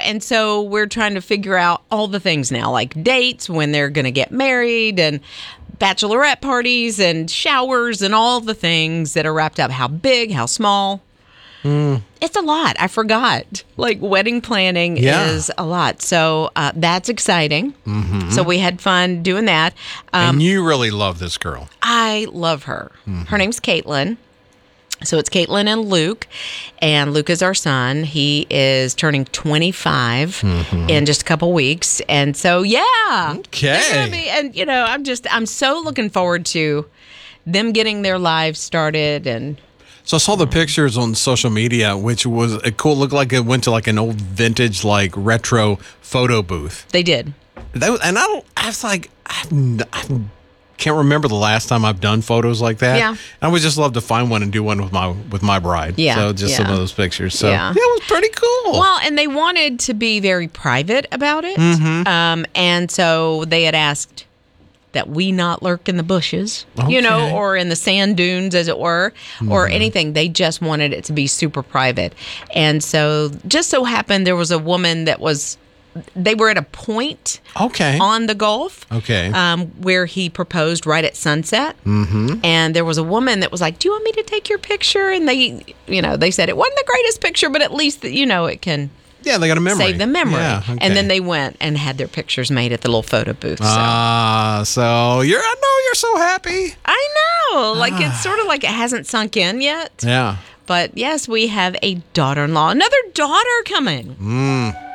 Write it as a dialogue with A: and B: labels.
A: and so we're trying to figure out all the things now, like dates, when they're going to get married, and bachelorette parties, and showers, and all the things that are wrapped up. How big, how small. It's a lot. I forgot. Like, wedding planning is a lot. So that's exciting. Mm-hmm. So we had fun doing that.
B: And you really love this girl.
A: I love her. Mm-hmm. Her name's Caitlin. So it's Caitlin and Luke. And Luke is our son. He is turning 25 in just a couple weeks. And so, yeah.
B: Okay.
A: I'm so looking forward to them getting their lives started. And
B: so I saw the pictures on social media, which was a cool. Looked like it went to like an old vintage, like retro photo booth.
A: They did.
B: I can't remember the last time I've done photos like that.
A: Yeah.
B: I would just love to find one and do one with my bride.
A: Yeah.
B: So just some of those pictures. So yeah, it was pretty cool.
A: Well, and they wanted to be very private about it. And so they had asked that we not lurk in the bushes, or in the sand dunes, as it were, or anything. They just wanted it to be super private. And so just so happened there was a woman they were at a point on the Gulf where he proposed right at sunset. Mm-hmm. And there was a woman that was like, do you want me to take your picture? And they said it wasn't the greatest picture, but at least, it can...
B: Yeah, they got a memory.
A: Save the memory.
B: Yeah, okay.
A: And then they went and had their pictures made at the little photo booth. So
B: I know you're so happy.
A: I know. Like, it's sort of like it hasn't sunk in yet.
B: Yeah.
A: But yes, we have a daughter-in-law, another daughter coming.